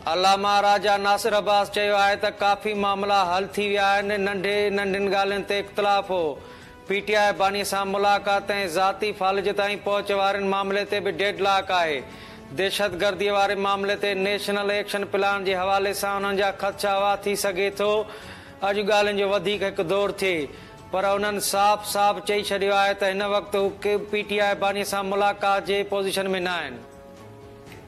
अलामा राजा नासिर अब्बास चयो आहे त काफ़ी मामला हल थी विया आहिनि, नंढियुनि ॻाल्हियुनि ते इख़्तिलाफ़ हो। पीटीआई बानी सां मुलाक़ात ऐं ज़ाती फालिज ताईं पहुच वारनि मामले ते बि डेडलॉक आहे। दहशतगर्दीअ वारे मामले ते नेशनल एक्शन प्लान जे हवाले सां उन्हनि जा ख़दशा हवा थी सघे थो। अॼु ॻाल्हियुनि जो वधीक हिकु दौरु थिए, पर उन्हनि साफ़ चई छॾियो आहे त हिन वक़्तु हू पीटीआई बानी सां मुलाक़ात जे पोज़ीशन में न आहिनि।